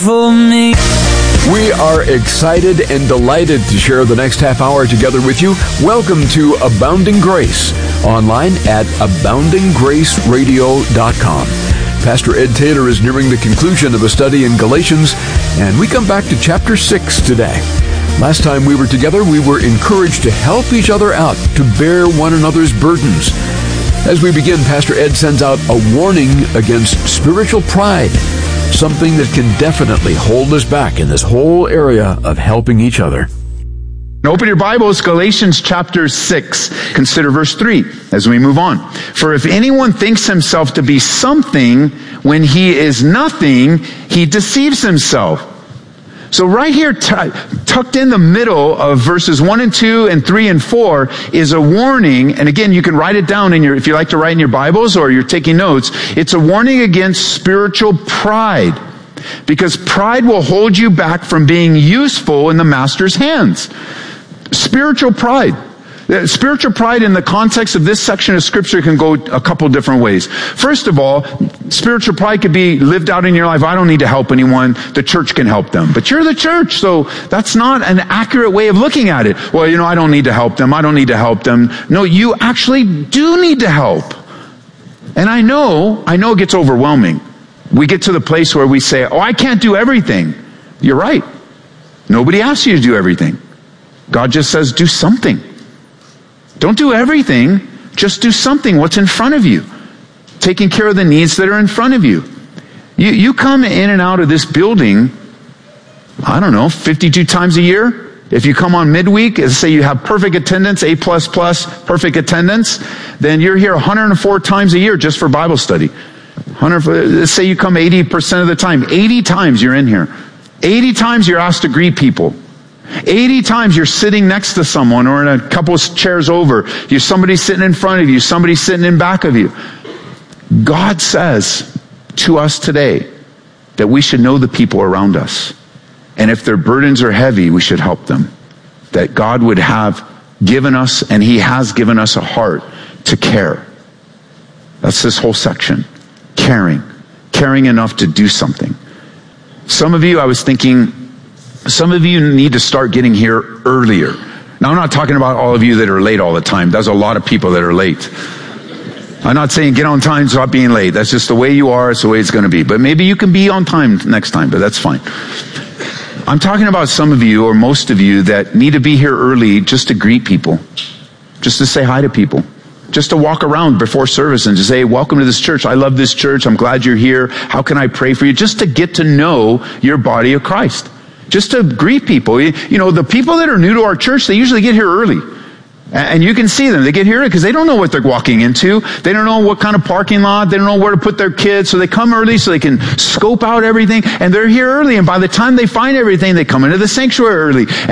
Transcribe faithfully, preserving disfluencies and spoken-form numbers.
for me. We are excited and delighted to share the next half hour together with you. Welcome to Abounding Grace, online at abounding grace radio dot com. Pastor Ed Taylor is nearing the conclusion of a study in Galatians, and we come back to chapter six today. Last time we were together, we were encouraged to help each other out, to bear one another's burdens. As we begin, Pastor Ed sends out a warning against spiritual pride, something that can definitely hold us back in this whole area of helping each other. Open your Bibles, Galatians chapter six. Consider verse three as we move on. For if anyone thinks himself to be something when he is nothing, he deceives himself. So right here, t- tucked in the middle of verses one and two and three and four is a warning. And again, you can write it down in your, if you like to write in your Bibles or you're taking notes. It's a warning against spiritual pride, because pride will hold you back from being useful in the Master's hands. Spiritual pride. Spiritual pride in the context of this section of Scripture can go a couple different ways. First of all, spiritual pride could be lived out in your life. I don't need to help anyone. The church can help them. But you're the church, so that's not an accurate way of looking at it. Well, you know, I don't need to help them. I don't need to help them. No, you actually do need to help. And I know, I know it gets overwhelming. We get to the place where we say, oh, I can't do everything. You're right. Nobody asks you to do everything. God just says, do something. Don't do everything. Just do something. What's in front of you? Taking care of the needs that are in front of you. You, you come in and out of this building, I don't know, fifty-two times a year. If you come on midweek, let's say you have perfect attendance, A plus plus, perfect attendance, then you're here one hundred four times a year just for Bible study. one hundred, let's say you come eighty percent of the time. eighty times you're in here. eighty times you're asked to greet people. eighty times you're sitting next to someone or in a couple of chairs over. You somebody sitting in front of you, somebody sitting in back of you. God says to us today that we should know the people around us. And if their burdens are heavy, we should help them. That God would have given us, and He has given us a heart to care. That's this whole section. Caring. Caring enough to do something. Some of you, I was thinking, some of you need to start getting here earlier. Now, I'm not talking about all of you that are late all the time. There's a lot of people that are late. I'm not saying get on time, stop being late. That's just the way you are. It's the way it's going to be. But maybe you can be on time next time, but that's fine. I'm talking about some of you, or most of you, that need to be here early just to greet people. Just to say hi to people. Just to walk around before service and just say, welcome to this church. I love this church. I'm glad you're here. How can I pray for you? Just to get to know your body of Christ. Just to greet people. You know, the people that are new to our church, they usually get here early. And you can see them. They get here because they don't know what they're walking into. They don't know what kind of parking lot. They don't know where to put their kids. So they come early so they can scope out everything. And they're here early. And by the time they find everything, they come into the sanctuary early.